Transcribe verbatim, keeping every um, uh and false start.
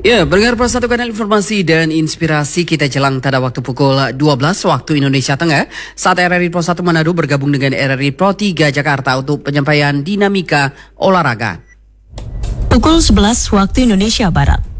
Ya, pendengar Pro satu Kanal Informasi dan Inspirasi, kita jelang pada waktu pukul dua belas waktu Indonesia Tengah. Saat R R I Pro satu Manado bergabung dengan R R I Pro tiga Jakarta untuk penyampaian dinamika olahraga. Pukul sebelas waktu Indonesia Barat.